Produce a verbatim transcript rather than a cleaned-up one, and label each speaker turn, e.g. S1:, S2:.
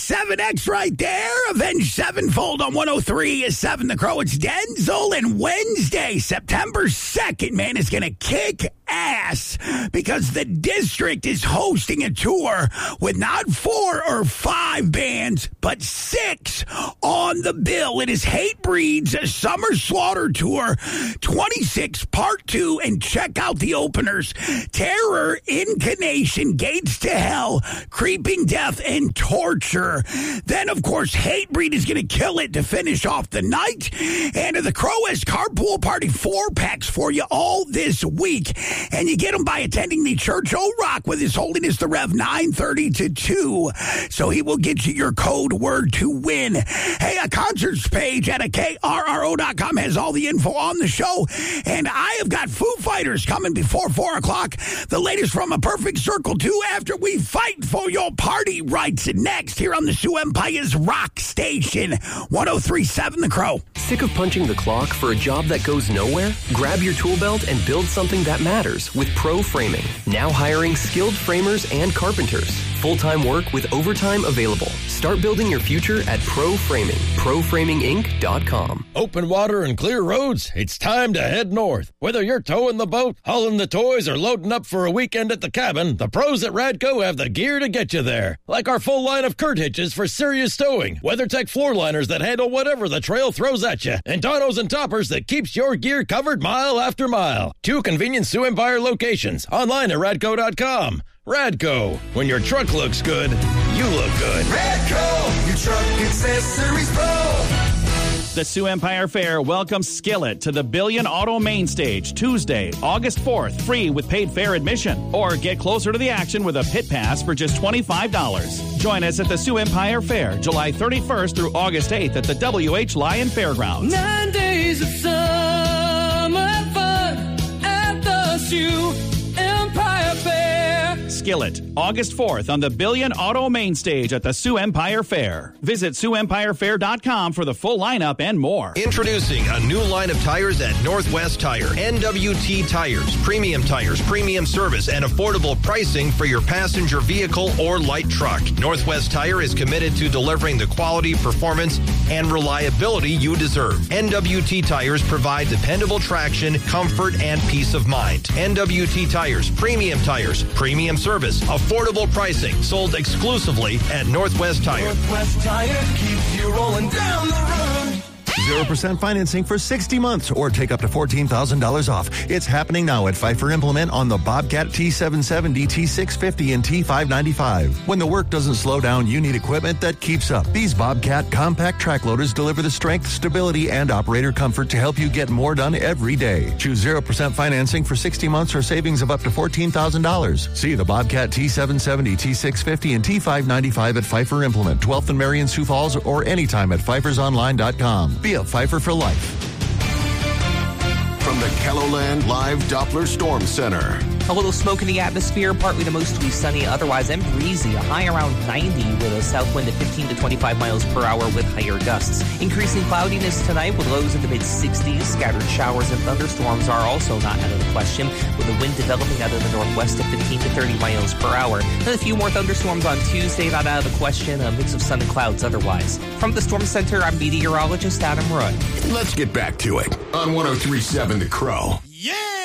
S1: seven X right there. Avenged Sevenfold on one oh three is seven The Crow. It's Denzel, and Wednesday, September second, man, is going to kick ass because the district is hosting a tour with not four or five bands, but six on the bill. It is Hatebreed's Summer Slaughter Tour twenty-six Part two, and check out the openers: Terror, Incarnation, Gates to Hell, Creeping Death, and Torture. Then, of course, Hatebreed is going to kill it to finish off the night. And the Crow has Carpool Party four-packs for you all this week. And you get them by attending the Church O' Rock with His Holiness the Rev, nine thirty to two. So he will get you your code word to win. Hey, a concerts page at a K R R O dot com has all the info on the show. And I have got Foo Fighters coming before four o'clock. The latest from A Perfect Circle two after we fight for your party rights. Next here on the Sioux Empire's Rock Station, one oh three point seven The Crow.
S2: Sick of punching the clock for a job that goes nowhere? Grab your tool belt and build something that matters with Pro Framing. Now hiring skilled framers and carpenters. Full-time work with overtime available. Start building your future at Pro Framing. pro framing inc dot com.
S3: Open water and clear roads? It's time to head north. Whether you're towing the boat, hauling the toys, or loading up for a weekend at the cabin, the pros at Radco have the gear to get you there. Like our full line of Kurt hitches for serious towing, WeatherTech floor liners that handle whatever the trail throws at you, and Donos and toppers that keeps your gear covered mile after mile. Two convenient Sioux Empire locations. Online at radco dot com. Radco. When your truck looks good, you look good.
S4: Radco, your truck accessories pro.
S5: The Sioux Empire Fair welcomes Skillet to the Billion Auto Main Stage Tuesday, August fourth, free with paid fair admission. Or get closer to the action with a pit pass for just twenty-five dollars. Join us at the Sioux Empire Fair, July thirty-first through August eighth at the W H Lyon Fairgrounds.
S6: Nine days of summer fun at the Sioux Empire Fair.
S5: Skillet, August fourth on the Billion Auto Main Stage at the Sioux Empire Fair. Visit Sioux Empire Fair dot com for the full lineup and more.
S7: Introducing a new line of tires at Northwest Tire. N W T Tires. Premium tires, premium service, and affordable pricing for your passenger vehicle or light truck. Northwest Tire is committed to delivering the quality, performance, and reliability you deserve. N W T Tires provide dependable traction, comfort, and peace of mind. N W T Tires. Premium tires, premium service, affordable pricing, sold exclusively at Northwest Tire.
S4: Northwest Tire keeps you rolling down the road.
S8: zero percent financing for sixty months or take up to fourteen thousand dollars off. It's happening now at Pfeiffer Implement on the Bobcat T seven seventy, T six fifty, and T five ninety-five. When the work doesn't slow down, you need equipment that keeps up. These Bobcat compact track loaders deliver the strength, stability, and operator comfort to help you get more done every day. Choose zero percent financing for sixty months or savings of up to fourteen thousand dollars. See the Bobcat T seven seventy, T six fifty, and T five ninety-five at Pfeiffer Implement, twelfth and Marion, Sioux Falls, or anytime at pfeifers online dot com. Be a Pfeiffer for life.
S9: From the Kelloland Live Doppler Storm Center.
S10: A little smoke in the atmosphere, partly to mostly sunny, otherwise and breezy. A high around ninety with a south wind at fifteen to twenty-five miles per hour with higher gusts. Increasing cloudiness tonight with lows in the mid-sixties. Scattered showers and thunderstorms are also not out of the question, with the wind developing out of the northwest at fifteen to thirty miles per hour. And a few more thunderstorms on Tuesday, not out of the question. A mix of sun and clouds otherwise. From the Storm Center, I'm meteorologist Adam Rudd.
S9: Let's get back to it on one oh three point seven The Crow.
S4: Yeah!